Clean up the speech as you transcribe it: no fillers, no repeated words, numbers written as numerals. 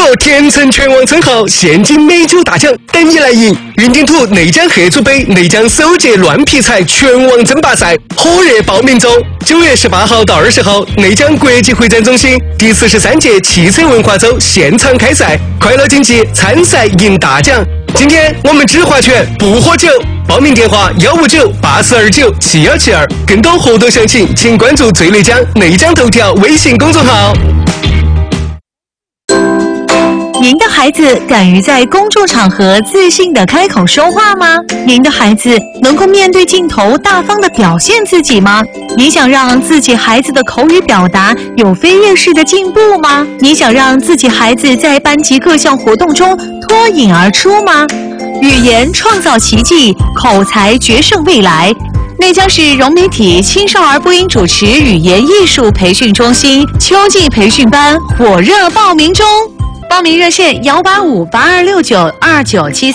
甜橙全网称号，现金美酒大奖等你来赢！云顶土内江黑猪杯内江首届乱劈柴全网争霸赛火热报名中，9月18号到20号，内江国际会展中心第43届汽车文化周现场开赛，快乐竞技，参赛赢大奖。今天我们只划拳不喝酒，报名电话159-8429-7172，更多活动详情请关注最内江内江头条微信公众号。 您的孩子敢于在公众场合自信地开口说话吗？您的孩子能够面对镜头大方地表现自己吗？你想让自己孩子的口语表达有飞跃式的进步吗？你想让自己孩子在班级各项活动中脱颖而出吗？语言创造奇迹，口才决胜未来。内江市融媒体青少儿播音主持语言艺术培训中心秋季培训班火热报名中，报名热线18582692973。